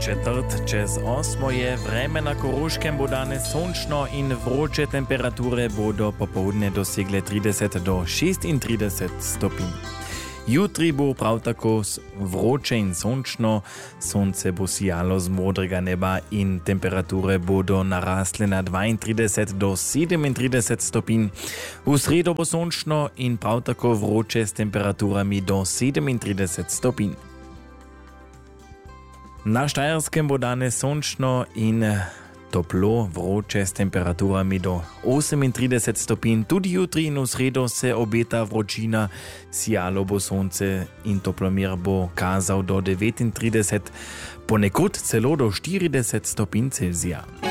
četrt čez 8 je vreme na Koroškem bo danes sončno in vroče temperature bodo popoldne dosegle 30 do 36 stopinj. Jutri bo prav tako vroče in sončno, sonce bo sijalo z modrega neba in temperature bodo narasle na 32 do 37 stopinj. V sredo bo sončno in prav tako vroče s temperaturami do 37 stopinj. Na Štajerskem bo danes sončno in toplo, vroče s temperaturami do 38 stopinj. Tudi jutri in v sredo se obeta vročina, sijalo bo sonce in toplomir bo kazal do 39, ponekod celo do 40 stopinj Celzija.